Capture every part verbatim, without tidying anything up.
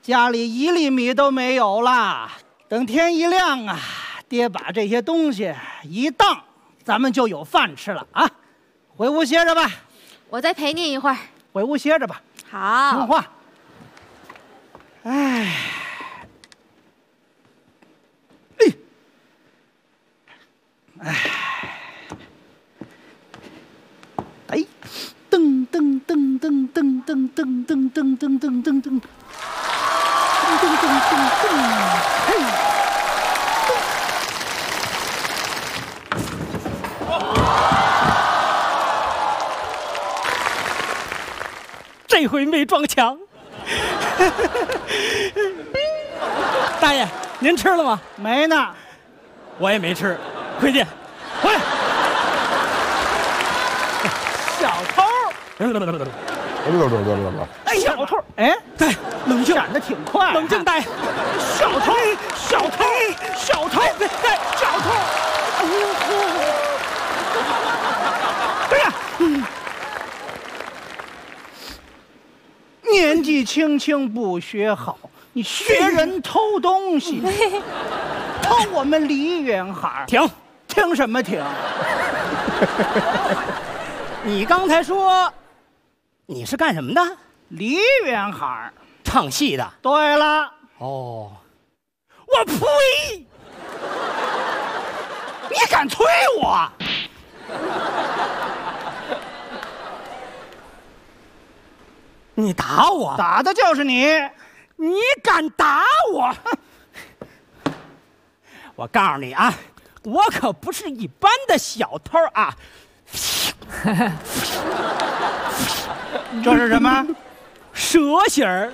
家里一粒米都没有了。等天一亮啊，爹把这些东西一当，咱们就有饭吃了啊！回屋歇着吧。 我再陪你一会儿。 回屋歇着吧。 好。 听话。哎。哎。哎。噔噔噔噔噔噔噔噔噔噔噔噔噔噔。噔噔噔噔噔，嘿！ 这回没撞墙。大爷，您吃了吗？ 没呢， 我也没吃。回去，回来。 小偷！ 哎， 小偷！哎， 对，冷静， 闪得挺快。 冷静，大爷。 小偷！小偷！小偷！对，小偷！哎呀！年纪轻轻不学好，你学人偷东西，偷我们梨园孩。 停！ 停什么停？ 你刚才说你是干什么的？ 梨园孩， 唱戏的。 对了。 哦，我呸！ 你敢推我？ 你打我？ 打的就是你！ 你敢打我？我告诉你啊，我可不是一般的小偷啊！ 这是什么？ 蛇形儿。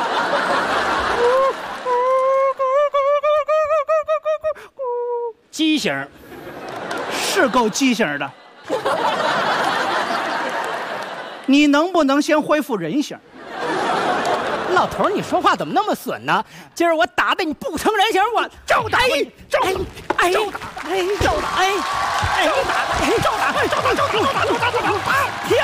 畸形儿。 是够畸形的。你能不能先恢复人形？ 老头，你说话怎么那么损呢？今儿我打的你不成人形，我照打！照打！ 哎， 照打！ 哎，照打！哎，哎，照打！哎，照打！照打！照打！照打！照打！照打！停！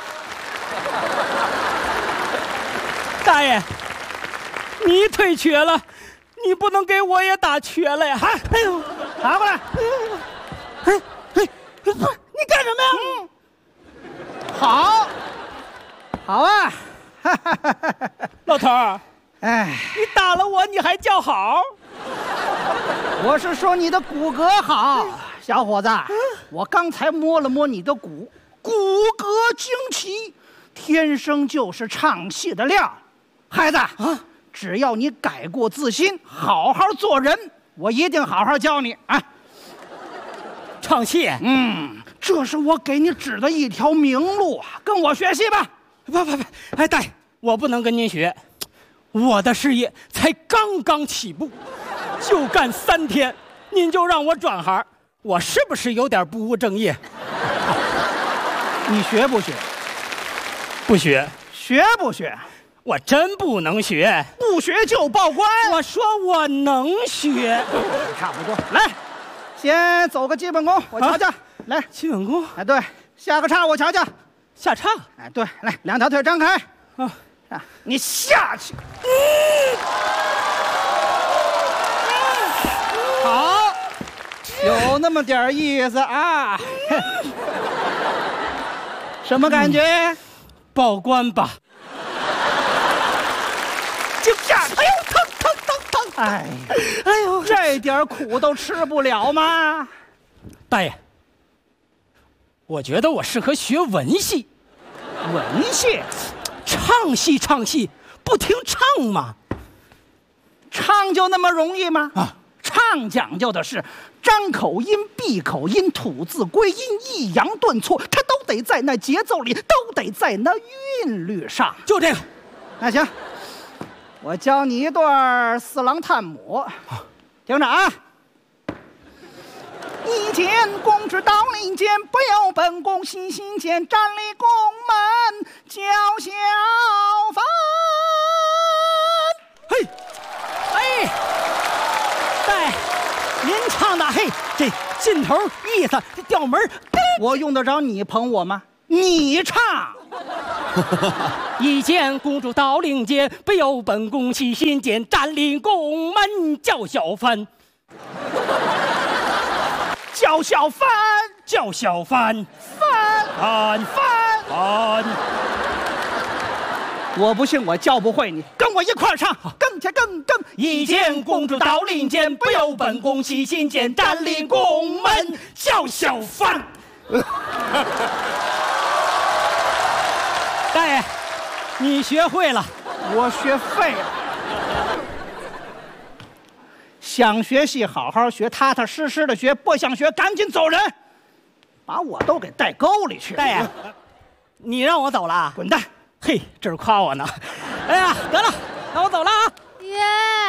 大爷，你腿瘸了，你不能给我也打瘸了呀！哎呦， 拿过来！ 哎哎，不是你干什么呀？ 嗯，好，好啊！ 老头儿， 哎， 你打了我，你还叫好？ 我是说你的骨骼好，小伙子。我刚才摸了摸你的骨，骨骼惊奇，天生就是唱戏的料。孩子啊，只要你改过自新，好好做人，我一定好好教你啊。 唱戏？ 嗯，这是我给你指的一条明路，跟我学习吧。 不不不，哎，大爷，我不能跟您学，我的事业才刚刚起步，就干三天，您就让我转行，我是不是有点不务正业？ 你学不学？ 不学。 学不学？ 我真不能学。 不学就报官。 我说我能学， 差不多。来，先走个基本功，我瞧瞧。啊、来， 基本功。 哎，对，下个叉我瞧瞧。 下叉。 哎，对，来，两条腿张开。 啊， 啊，你下去。嗯，好，有那么点意思啊。什么感觉？嗯、 报官吧。 就下去。哎呦，疼疼疼疼！哎，哎呦，这点苦都吃不了吗？ 大爷，我觉得我适合学文戏。 文戏？ 唱戏唱戏，不听唱吗？ 唱就那么容易吗？ 啊， 唱讲究的是张口音、闭口音、吐字归音、抑扬顿挫，它都得在那节奏里，都得在那韵律上。 就这个。 那行，我教你一段四郎探母，听着啊。一见公之到令间，不由本宫心心间，站立宫门叫小番。 嘿，哎，对，您唱的嘿，这劲头意思，这调门， 我用得着你捧我吗？你唱。 一见公主到领间，不由本宫起心间，占领宫门叫小番。 叫小番， 叫小番， 番番番。 番。 我不信我教不会你，跟我一块儿唱，更加更更。 一见公主到领间，不由本宫起心间，占领宫门叫小番。大爷，你学会了， 我学废了。想学戏好好学，踏踏实实的学；不想学，赶紧走人，把我都给带沟里去。 大爷，你让我走了？ 滚蛋！ 嘿，这是夸我呢。哎呀，得了，那我走了啊。 爹，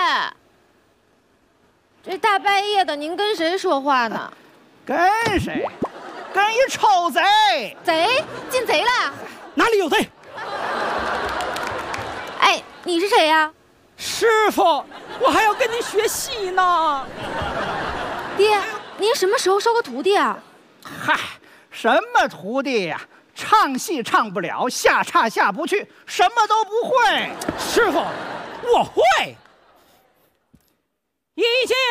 这大半夜的，您跟谁说话呢？ 跟谁？跟一臭贼！ 贼？进贼了？ 哪里有贼？ 哎，你是谁呀？ 师傅，我还要跟你学戏呢。 爹，您什么时候收个徒弟啊？ 嗨，什么徒弟呀、啊？唱戏唱不了，下叉下不去，什么都不会。 师傅，我会。一见